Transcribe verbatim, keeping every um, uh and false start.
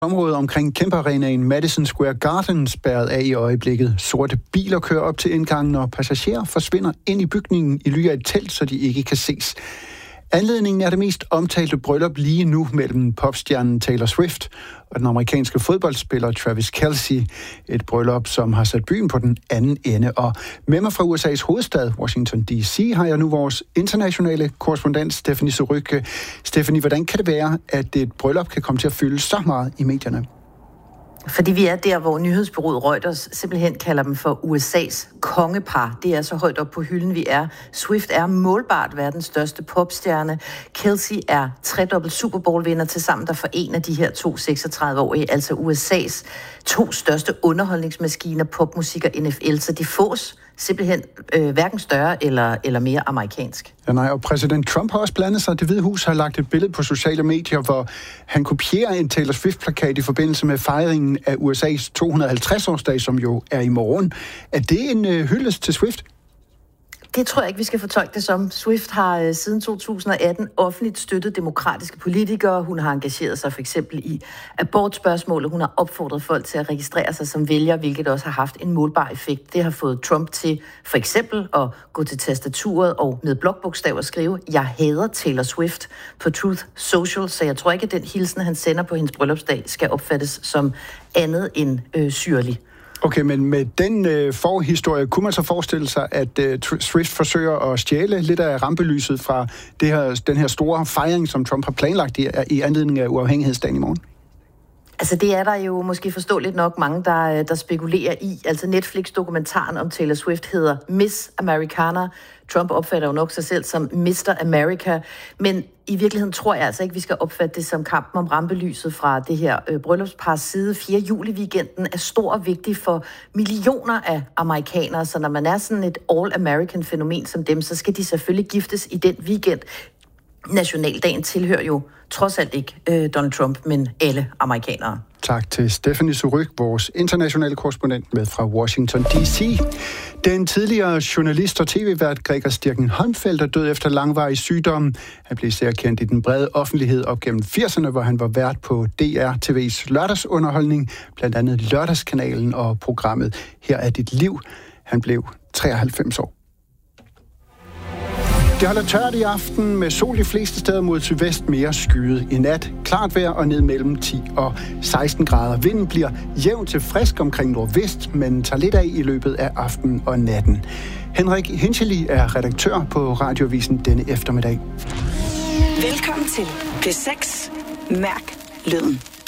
Området omkring kæmpearenaen Madison Square Garden spærret af i øjeblikket. Sorte biler kører op til indgangen, og passagerer forsvinder ind i bygningen i ly af et telt, så de ikke kan ses. Anledningen er det mest omtalte bryllup lige nu mellem popstjernen Taylor Swift og den amerikanske fodboldspiller Travis Kelce. Et bryllup, som har sat byen på den anden ende. Og med mig fra U S A's hovedstad, Washington D C, har jeg nu vores internationale korrespondent Stephanie Surrugue. Stephanie, hvordan kan det være, at et bryllup kan komme til at fylde så meget i medierne? Fordi vi er der, hvor nyhedsbureauet Reuters simpelthen kalder dem for U S A's kongepar. Det er så højt op på hylden, vi er. Swift er målbart verdens største popstjerne. Kelce er tredobbelt Super Bowl-vinder til sammen, der forener de her to seksogtredive-årige, altså U S A's to største underholdningsmaskiner, popmusik og N F L. Så de fås simpelthen øh, hverken større eller, eller mere amerikansk. Ja, nej, og præsident Trump har også blandet sig. Det Hvide Hus har lagt et billede på sociale medier, hvor han kopierer en Taylor Swift-plakat i forbindelse med fejringen af U S A's to hundrede og halvtreds-årsdag, som jo er i morgen. Er det en øh, hyldest til Swift? Det tror jeg ikke, vi skal fortolke det som. Swift har øh, siden to tusind og atten offentligt støttet demokratiske politikere. Hun har engageret sig for eksempel i abortspørgsmålet. Hun har opfordret folk til at registrere sig som vælger, hvilket også har haft en målbar effekt. Det har fået Trump til for eksempel at gå til tastaturet og med blokbogstaver skrive, jeg hader Taylor Swift på Truth Social. Så jeg tror ikke, at den hilsen, han sender på hendes bryllupsdag, skal opfattes som andet end øh, syrlig. Okay, men med den øh, forhistorie, kunne man så forestille sig, at øh, Swift forsøger at stjæle lidt af rampelyset fra det her, den her store fejring, som Trump har planlagt i, i anledning af uafhængighedsdagen i morgen? Altså det er der jo måske forståeligt nok mange, der, der spekulerer i. Altså Netflix-dokumentaren om Taylor Swift hedder Miss Americana. Trump opfatter jo nok sig selv som mister America, men i virkeligheden tror jeg altså ikke, vi skal opfatte det som kampen om rampelyset fra det her øh, bryllupspars side. fjerde juli-weekenden er stor og vigtig for millioner af amerikanere, så når man er sådan et all-American-fænomen som dem, så skal de selvfølgelig giftes i den weekend. Nationaldagen tilhører jo trods alt ikke øh, Donald Trump, men alle amerikanere. Tak til Stephanie Surrugue, vores internationale korrespondent med fra Washington D C. Den tidligere journalist og tv-vært Gregor Stirking-Holmfeldt er død efter langvarig sygdom. Han blev især kendt i den brede offentlighed op gennem firserne, hvor han var vært på D R T V's lørdagsunderholdning, blandt andet Lørdagskanalen og programmet Her er dit liv. Han blev treoghalvfems år. Det holder tørt i aften med sol de fleste steder mod sydvest, mere skyet i nat. Klart vejr og ned mellem ti og seksten grader. Vinden bliver jævn til frisk omkring nordvest, men tager lidt af i løbet af aftenen og natten. Henrik Hinchely er redaktør på Radioavisen denne eftermiddag. Velkommen til P seks. Mærk lyden.